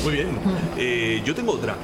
Muy bien. Yo tengo otra.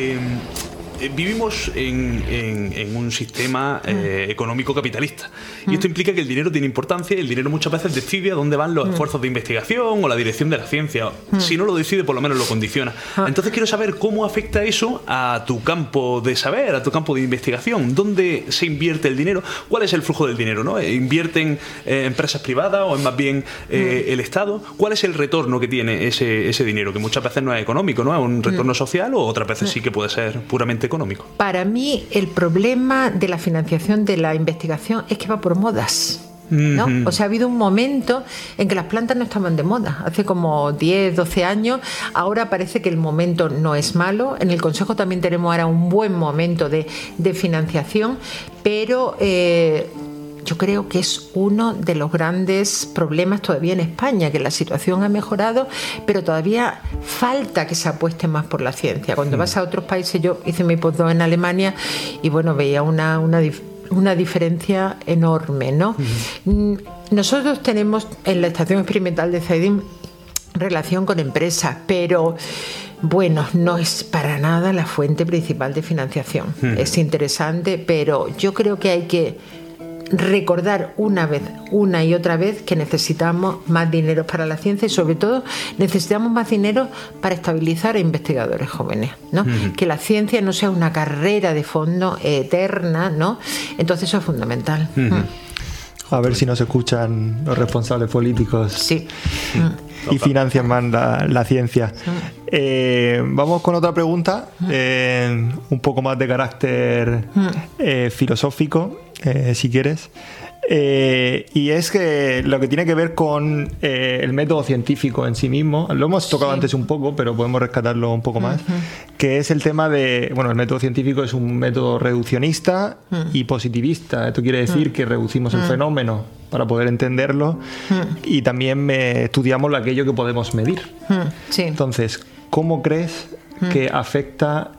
Vivimos en un sistema económico capitalista y esto implica que el dinero tiene importancia y el dinero muchas veces decide a dónde van los esfuerzos de investigación o la dirección de la ciencia. Si no lo decide, por lo menos lo condiciona. Entonces quiero saber cómo afecta eso a tu campo de saber, a tu campo de investigación. ¿Dónde se invierte el dinero? ¿Cuál es el flujo del dinero, ¿no? ¿Invierten empresas privadas o es más bien el Estado? ¿Cuál es el retorno que tiene ese dinero? Que muchas veces no es económico, ¿no? Es un retorno social o otras veces sí que puede ser puramente económico. Para mí el problema de la financiación de la investigación es que va por modas, ¿no? O sea, ha habido un momento en que las plantas no estaban de moda, hace como 10, 12 años, ahora parece que el momento no es malo. En el Consejo también tenemos ahora un buen momento de financiación, pero yo creo que es uno de los grandes problemas todavía en España, que la situación ha mejorado, pero todavía falta que se apueste más por la ciencia. Cuando vas a otros países, yo hice mi postdoc en Alemania y bueno, veía una diferencia enorme, ¿no? Nosotros tenemos en la Estación Experimental de Zaidim relación con empresas, pero bueno, no es para nada la fuente principal de financiación. Es interesante, pero yo creo que hay que recordar una y otra vez que necesitamos más dinero para la ciencia y sobre todo necesitamos más dinero para estabilizar a investigadores jóvenes, ¿no? Que la ciencia no sea una carrera de fondo eterna, ¿no? Entonces eso es fundamental. A ver si nos escuchan los responsables políticos. Sí. Y financian más la ciencia. Vamos con otra pregunta, un poco más de carácter filosófico, si quieres. Y es que lo que tiene que ver con el método científico en sí mismo, lo hemos tocado antes un poco, pero podemos rescatarlo un poco más, que es el tema de, bueno, el método científico es un método reduccionista y positivista. Esto quiere decir que reducimos el fenómeno para poder entenderlo y también estudiamos aquello que podemos medir. Entonces, ¿cómo crees que afecta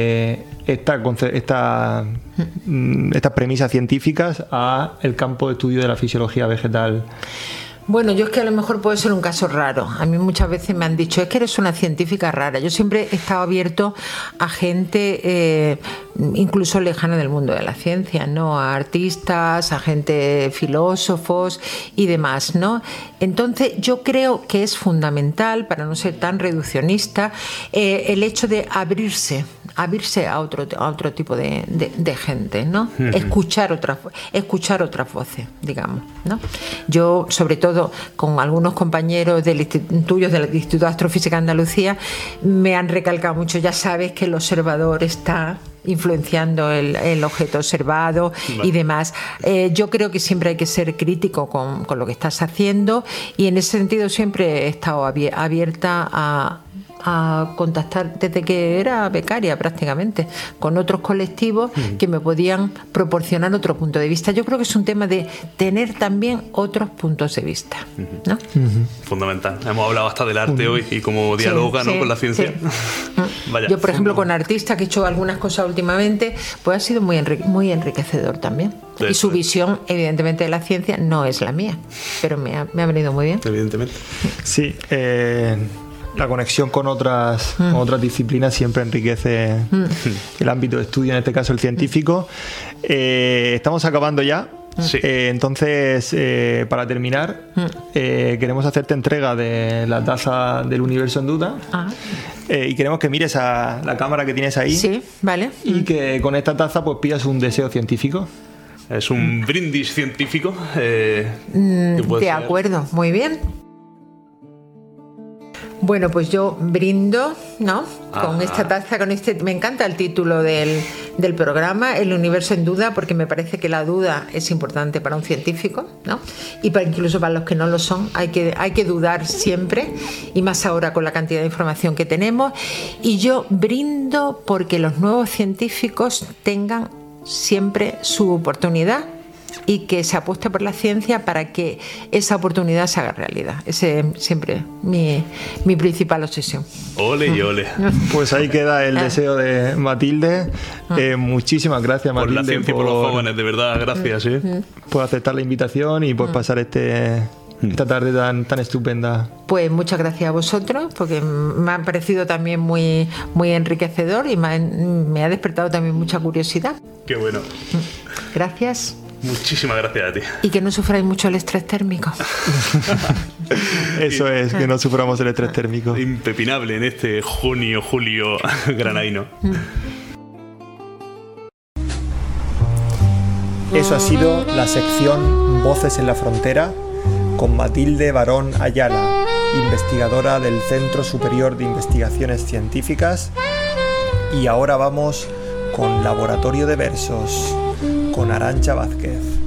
estas premisas científicas a el campo de estudio de la fisiología vegetal? Bueno, yo es que a lo mejor puede ser un caso raro. A mí muchas veces me han dicho, es que eres una científica rara. Yo siempre he estado abierto a gente incluso lejana del mundo de la ciencia, ¿no? A artistas, a gente, filósofos y demás, ¿no? Entonces yo creo que es fundamental, para no ser tan reduccionista, el hecho de abrirse a otro tipo de gente, ¿no? Escuchar otras voces, digamos, ¿no? Yo, sobre todo, con algunos compañeros tuyos del Instituto de Astrofísica de Andalucía, me han recalcado mucho, ya sabes que el observador está influenciando el objeto observado y demás. Yo creo que siempre hay que ser crítico con lo que estás haciendo y en ese sentido siempre he estado abierta a contactar desde que era becaria prácticamente con otros colectivos que me podían proporcionar otro punto de vista. Yo creo que es un tema de tener también otros puntos de vista, ¿no? Fundamental. Hemos hablado hasta del arte hoy y cómo dialoga, ¿no? Con la ciencia. Vaya. Yo, por ejemplo, con artistas que he hecho algunas cosas últimamente, pues ha sido muy enriquecedor también. Y su visión, evidentemente, de la ciencia no es la mía, pero me ha venido muy bien. Evidentemente. Sí, la conexión con otras disciplinas siempre enriquece el ámbito de estudio, en este caso el científico. Estamos acabando ya. Sí. Entonces, para terminar, queremos hacerte entrega de la taza del Universo en Duda. Y queremos que mires a la cámara que tienes ahí. Sí, vale. Y que con esta taza pues pidas un deseo científico. Es un brindis científico. De acuerdo, muy bien. Bueno, pues yo brindo, ¿no? Con esta taza, me encanta el título del programa, El Universo en Duda, porque me parece que la duda es importante para un científico, ¿no? Y incluso para los que no lo son, hay que dudar siempre, y más ahora con la cantidad de información que tenemos. Y yo brindo porque los nuevos científicos tengan siempre su oportunidad y que se apueste por la ciencia para que esa oportunidad se haga realidad. Ese es siempre mi principal obsesión. Ole y ole. Pues ahí queda el deseo de Matilde. Muchísimas gracias, Matilde, por la ciencia y por los jóvenes, de verdad, gracias. Por aceptar la invitación y por pasar este esta tarde tan estupenda. Pues muchas gracias a vosotros, porque me ha parecido también muy, muy enriquecedor y me ha despertado también mucha curiosidad. Qué bueno. Gracias. Muchísimas gracias a ti. Y que no sufráis mucho el estrés térmico. Eso es, que no suframos el estrés térmico. Impepinable en este junio, julio granadino. Eso ha sido la sección Voces en la Frontera con Matilde Barón Ayala, investigadora del Centro Superior de Investigaciones Científicas. Y ahora vamos con Laboratorio de Versos con Arantxa Vázquez.